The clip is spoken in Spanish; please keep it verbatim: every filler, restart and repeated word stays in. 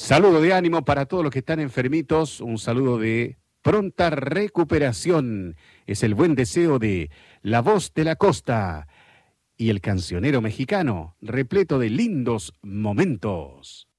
Saludo de ánimo para todos los que están enfermitos, un saludo de pronta recuperación. Es el buen deseo de La Voz de la Costa y el cancionero mexicano, repleto de lindos momentos.